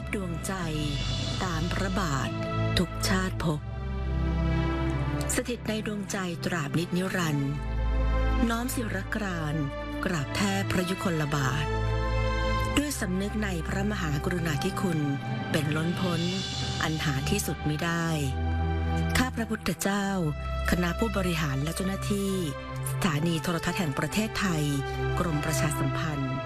ดวงใจตามพระบาททุกชาติภพสถิตในดวงใจตราบนิจนิรันดร์น้อมศิรกรานต์กราบแทบพระยุคลบาทด้วยสำนึกในพระมหากรุณาธิคุณเป็นล้นพ้นอันหาที่สุดมิได้ข้าพระพุทธเจ้าคณะผู้บริหารและเจ้าหน้าที่สถานีโทรทัศน์แห่งประเทศไทยกรมประชาสัมพันธ์